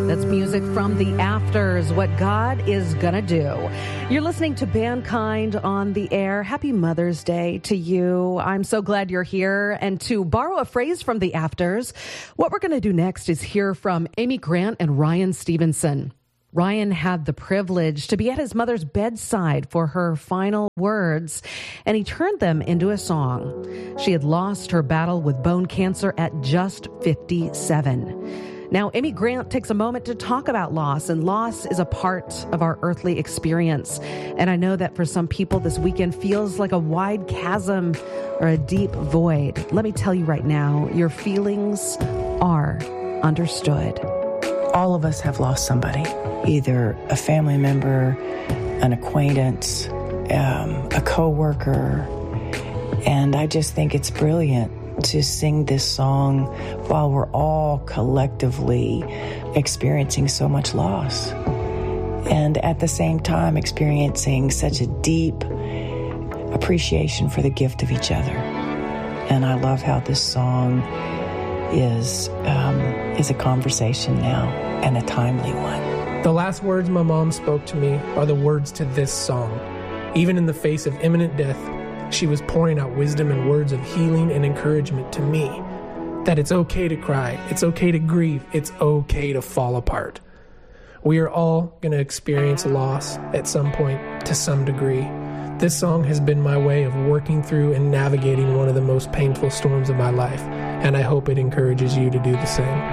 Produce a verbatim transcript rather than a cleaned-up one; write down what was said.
That's music from The Afters, What God Is Gonna Do. You're listening to Mankind on the Air. Happy Mother's Day to you. I'm so glad you're here. And to borrow a phrase from The Afters, what we're going to do next is hear from Amy Grant and Ryan Stevenson. Ryan had the privilege to be at his mother's bedside for her final words, and he turned them into a song. She had lost her battle with bone cancer at just fifty-seven. Now, Amy Grant takes a moment to talk about loss, and loss is a part of our earthly experience. And I know that for some people, this weekend feels like a wide chasm or a deep void. Let me tell you right now, your feelings are understood. All of us have lost somebody, either a family member, an acquaintance, um, a coworker, and I just think it's brilliant to sing this song while we're all collectively experiencing so much loss, and at the same time experiencing such a deep appreciation for the gift of each other. And I love how this song is um, is a conversation now, and a timely one. The last words my mom spoke to me are the words to this song. Even in the face of imminent death, she was pouring out wisdom and words of healing and encouragement to me. That it's okay to cry, it's okay to grieve, it's okay to fall apart. We are all going to experience loss at some point to some degree. This song has been my way of working through and navigating one of the most painful storms of my life, and I hope it encourages you to do the same.